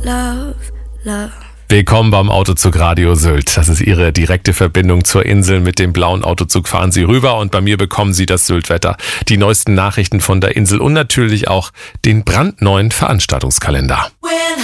love, love. Willkommen beim Autozug Radio Sylt. Das ist Ihre direkte Verbindung zur Insel. Mit dem blauen Autozug fahren Sie rüber und bei mir bekommen Sie das Syltwetter, die neuesten Nachrichten von der Insel und natürlich auch den brandneuen Veranstaltungskalender.